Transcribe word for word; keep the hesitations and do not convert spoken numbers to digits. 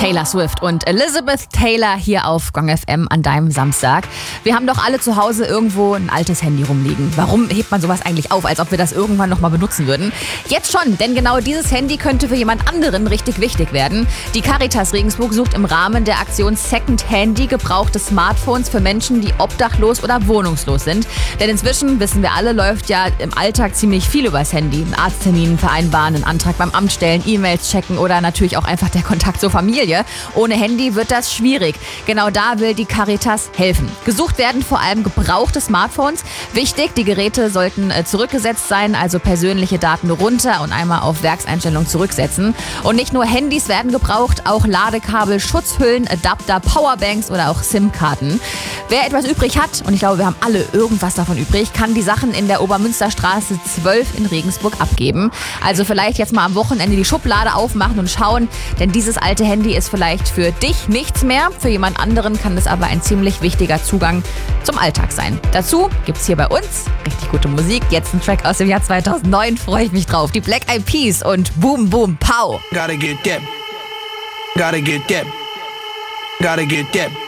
Taylor Swift und Elizabeth Taylor hier auf Gong F M an deinem Samstag. Wir haben doch alle zu Hause irgendwo ein altes Handy rumliegen. Warum hebt man sowas eigentlich auf, als ob wir das irgendwann nochmal benutzen würden? Jetzt schon, denn genau dieses Handy könnte für jemand anderen richtig wichtig werden. Die Caritas Regensburg sucht im Rahmen der Aktion Second Handy gebrauchte Smartphones für Menschen, die obdachlos oder wohnungslos sind. Denn inzwischen, wissen wir alle, läuft ja im Alltag ziemlich viel übers Handy. Einen Arzttermin vereinbaren, einen Antrag beim Amt stellen, E-Mails checken oder natürlich auch einfach der Kontakt zur Familie. Ohne Handy wird das schwierig. Genau da will die Caritas helfen. Gesucht werden vor allem gebrauchte Smartphones. Wichtig, die Geräte sollten zurückgesetzt sein, also persönliche Daten runter und einmal auf Werkseinstellung zurücksetzen. Und nicht nur Handys werden gebraucht, auch Ladekabel, Schutzhüllen, Adapter, Powerbanks oder auch SIM-Karten. Wer etwas übrig hat, und ich glaube, wir haben alle irgendwas davon übrig, kann die Sachen in der Obermünsterstraße zwölf in Regensburg abgeben. Also vielleicht jetzt mal am Wochenende die Schublade aufmachen und schauen, denn dieses alte Handy ist vielleicht für dich nichts mehr. Für jemand anderen kann es aber ein ziemlich wichtiger Zugang zum Alltag sein. Dazu gibt's hier bei uns richtig gute Musik. Jetzt ein Track aus dem Jahr zweitausendneun, freue ich mich drauf. Die Black Eyed Peas und Boom Boom Pow. Gotta get that. Gotta get that. Gotta get that.